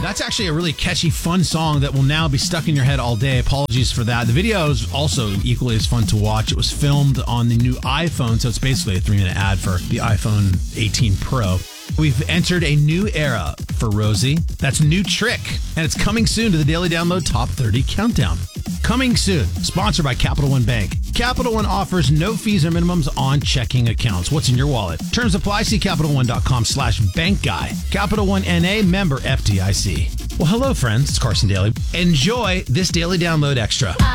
That's actually a really catchy, fun song that will now be stuck in your head all day. Apologies for that. The video is also equally as fun to watch. It was filmed on the new iPhone, so it's basically a 3-minute ad for the iPhone 18 Pro. We've entered a new era for Rosie. That's New Trick, and it's coming soon to the Daily Download Top 30 Countdown. Coming soon, sponsored by Capital One Bank. Capital One offers no fees or minimums on checking accounts. What's in your wallet? Terms apply. See CapitalOne.com/bankguy. Capital One NA, member FDIC. Well, hello, friends. It's Carson Daly. Enjoy this Daily Download Extra.